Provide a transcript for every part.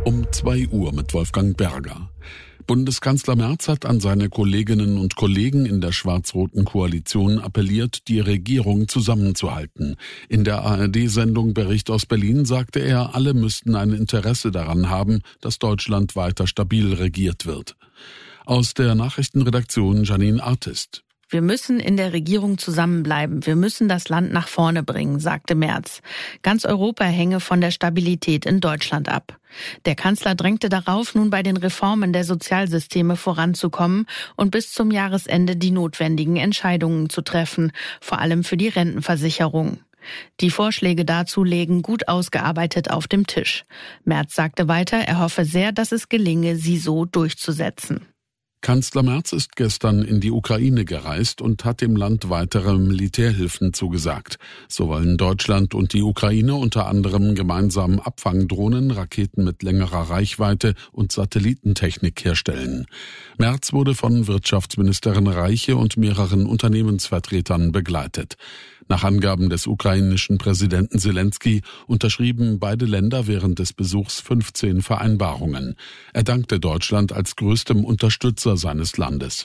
Um 2 Uhr mit Wolfgang Berger. Bundeskanzler Merz hat an seine Kolleginnen und Kollegen in der schwarz-roten Koalition appelliert, die Regierung zusammenzuhalten. In der ARD-Sendung Bericht aus Berlin sagte er, alle müssten ein Interesse daran haben, dass Deutschland weiter stabil regiert wird. Aus der Nachrichtenredaktion Janine Artist. Wir müssen in der Regierung zusammenbleiben. Wir müssen das Land nach vorne bringen, sagte Merz. Ganz Europa hänge von der Stabilität in Deutschland ab. Der Kanzler drängte darauf, nun bei den Reformen der Sozialsysteme voranzukommen und bis zum Jahresende die notwendigen Entscheidungen zu treffen, vor allem für die Rentenversicherung. Die Vorschläge dazu lägen gut ausgearbeitet auf dem Tisch. Merz sagte weiter, er hoffe sehr, dass es gelinge, sie so durchzusetzen. Kanzler Merz ist gestern in die Ukraine gereist und hat dem Land weitere Militärhilfen zugesagt. So wollen Deutschland und die Ukraine unter anderem gemeinsam Abfangdrohnen, Raketen mit längerer Reichweite und Satellitentechnik herstellen. Merz wurde von Wirtschaftsministerin Reiche und mehreren Unternehmensvertretern begleitet. Nach Angaben des ukrainischen Präsidenten Selenskyj unterschrieben beide Länder während des Besuchs 15 Vereinbarungen. Er dankte Deutschland als größtem Unterstützer seines Landes.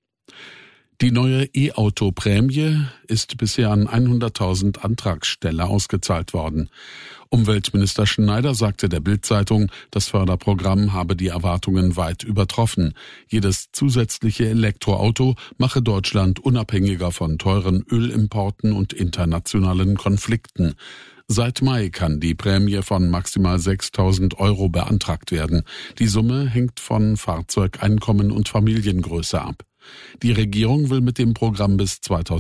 Die neue E-Auto-Prämie ist bisher an 100.000 Antragsteller ausgezahlt worden. Umweltminister Schneider sagte der Bild-Zeitung, das Förderprogramm habe die Erwartungen weit übertroffen. Jedes zusätzliche Elektroauto mache Deutschland unabhängiger von teuren Ölimporten und internationalen Konflikten. Seit Mai kann die Prämie von maximal 6.000 € beantragt werden. Die Summe hängt von Fahrzeugeinkommen und Familiengröße ab. Die Regierung will mit dem Programm bis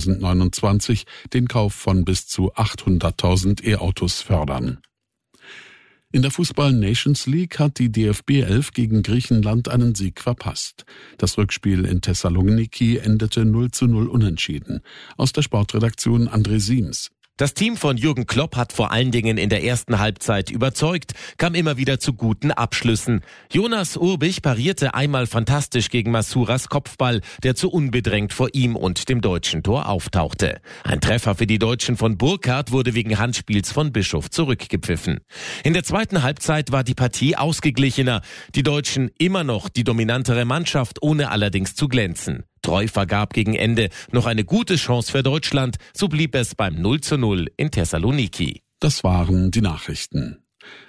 2029 den Kauf von bis zu 800.000 E-Autos fördern. In der Fußball-Nations League hat die DFB 11 gegen Griechenland einen Sieg verpasst. Das Rückspiel in Thessaloniki endete 0:0 unentschieden. Aus der Sportredaktion André Siems. Das Team von Jürgen Klopp hat vor allen Dingen in der ersten Halbzeit überzeugt, kam immer wieder zu guten Abschlüssen. Jonas Urbich parierte einmal fantastisch gegen Masuras Kopfball, der zu unbedrängt vor ihm und dem deutschen Tor auftauchte. Ein Treffer für die Deutschen von Burkhardt wurde wegen Handspiels von Bischof zurückgepfiffen. In der zweiten Halbzeit war die Partie ausgeglichener. Die Deutschen immer noch die dominantere Mannschaft, ohne allerdings zu glänzen. Treu vergab gegen Ende noch eine gute Chance für Deutschland, so blieb es beim 0:0 in Thessaloniki. Das waren die Nachrichten.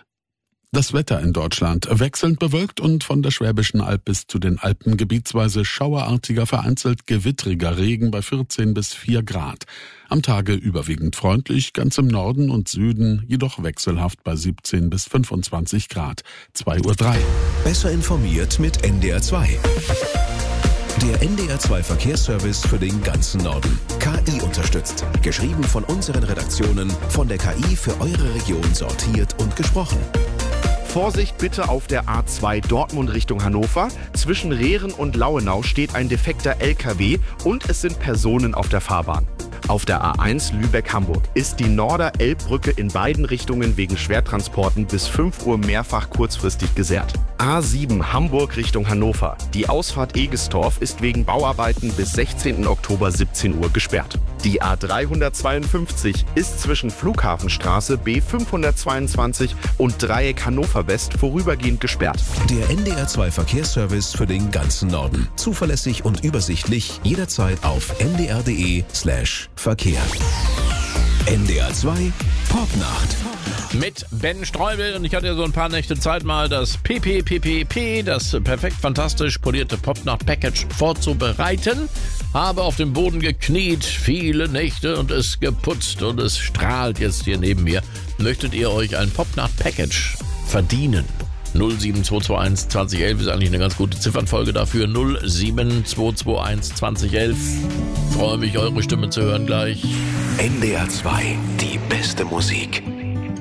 Das Wetter in Deutschland wechselnd bewölkt und von der Schwäbischen Alb bis zu den Alpen gebietsweise schauerartiger, vereinzelt gewittriger Regen bei 14 bis 4 Grad. Am Tage überwiegend freundlich, ganz im Norden und Süden jedoch wechselhaft bei 17 bis 25 Grad. 2:03 Uhr. Besser informiert mit NDR 2. Der NDR 2 Verkehrsservice für den ganzen Norden. KI unterstützt. Geschrieben von unseren Redaktionen, von der KI für eure Region sortiert und gesprochen. Vorsicht bitte auf der A2 Dortmund Richtung Hannover. Zwischen Rehren und Lauenau steht ein defekter LKW und es sind Personen auf der Fahrbahn. Auf der A1 Lübeck-Hamburg ist die Norder-Elbbrücke in beiden Richtungen wegen Schwertransporten bis 5 Uhr mehrfach kurzfristig gesperrt. A7 Hamburg Richtung Hannover. Die Ausfahrt Egestorf ist wegen Bauarbeiten bis 16. Oktober 17 Uhr gesperrt. Die A352 ist zwischen Flughafenstraße B522 und Dreieck Hannover West vorübergehend gesperrt. Der NDR 2 Verkehrsservice für den ganzen Norden. Zuverlässig und übersichtlich, jederzeit auf ndr.de/Verkehr. NDR 2 Popnacht. Mit Ben Streubel, und ich hatte so ein paar Nächte Zeit, mal das PPPPP, das perfekt fantastisch polierte Popnacht-Package vorzubereiten. Habe auf dem Boden gekniet, viele Nächte und es geputzt und es strahlt jetzt hier neben mir. Möchtet ihr euch ein Popnacht-Package verdienen? 07221 2011 ist eigentlich eine ganz gute Ziffernfolge dafür. 07221 2011. Freue mich, eure Stimme zu hören gleich. NDR 2, die beste Musik.